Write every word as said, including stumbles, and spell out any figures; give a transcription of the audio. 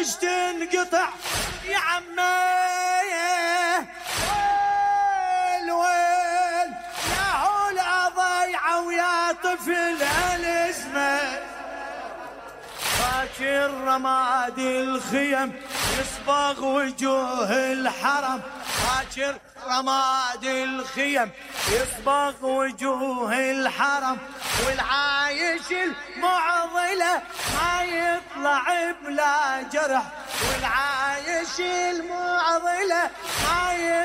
ليش تنقطع يا عمي؟ ويل ويل يا هولا ضيعة ويا طفل الازمة. باكر رماد الخيم يصبغ وجوه الحرم، باكر رماد الخيم يصبغ وجوه الحرم، والعايش المعضلة ما يطلع بلا جرح، والعايش المعضلة ما يطلع